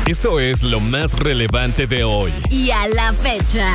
Esto es lo más relevante de hoy. Y a la fecha.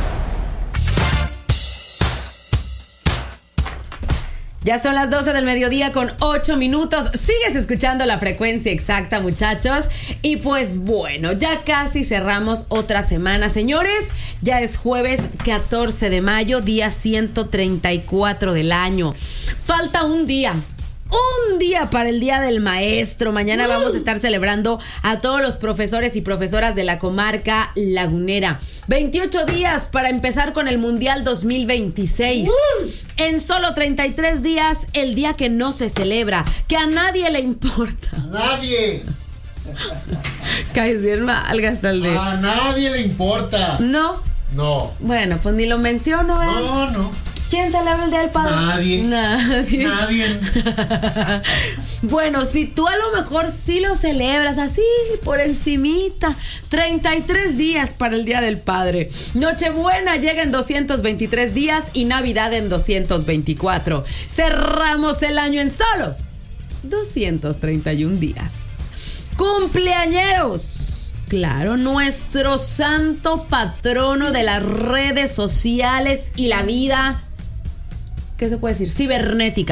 Ya son las 12 del mediodía con 8 minutos. Sigues escuchando La Frecuencia Exacta, muchachos. Y pues bueno, ya casi cerramos otra semana, señores. Ya es jueves 14 de mayo, día 134 del año. Falta un día para el Día del Maestro. Mañana vamos a estar celebrando a todos los profesores y profesoras de la comarca lagunera. 28 días para empezar con el Mundial 2026. En solo 33 días, el día que no se celebra, que a nadie le importa. ¡A nadie! Caes bien mal, Gastalde. A nadie le importa. ¿No? No. Bueno, pues ni lo menciono, ¿eh? No. ¿Quién celebra el Día del Padre? Nadie. Bueno, si tú a lo mejor sí lo celebras así, por encimita. 33 días para el Día del Padre. Nochebuena llega en 223 días y Navidad en 224. Cerramos el año en solo 231 días. ¡Cumpleañeros! Claro, nuestro santo patrono de las redes sociales y la vida, ¿qué se puede decir? Cibernética.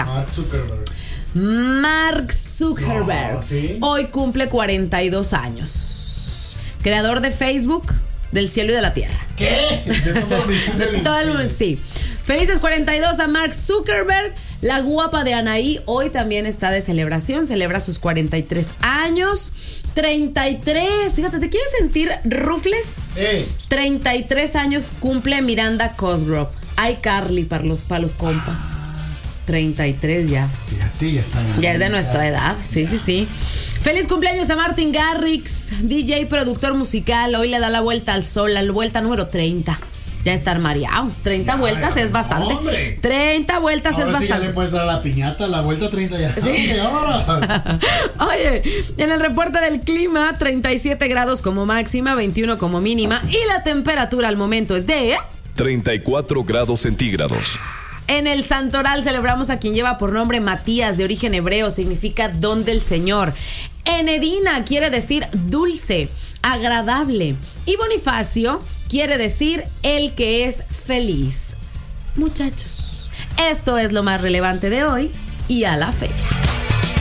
Mark Zuckerberg. ¿Sí? Hoy cumple 42 años. Creador de Facebook, del cielo y de la tierra. ¿Qué? De todo el mundo, sí. Felices 42 a Mark Zuckerberg. La guapa de Anaí hoy también está de celebración. Celebra sus 43 años. 33. Fíjate, ¿te quieres sentir rufles? 33 años cumple Miranda Cosgrove. iCarly para los compas. 33 ya. Fíjate, ya es de nuestra edad. Sí. Feliz cumpleaños a Martin Garrix, DJ, productor musical. Hoy le da la vuelta al sol, la vuelta número 30. Ya estar mareado. 30 vueltas es bastante. Hombre. 30 vueltas ahora es bastante. Sí, ya le puedes dar a la piñata, la vuelta 30 ya. Sí. Ahora. Oye, en el reporte del clima, 37 grados como máxima, 21 como mínima. Y la temperatura al momento es de 34 grados centígrados. En el Santoral celebramos a quien lleva por nombre Matías, de origen hebreo, significa don del Señor. Enedina quiere decir dulce, agradable. Y Bonifacio quiere decir el que es feliz. Muchachos, esto es lo más relevante de hoy y a la fecha.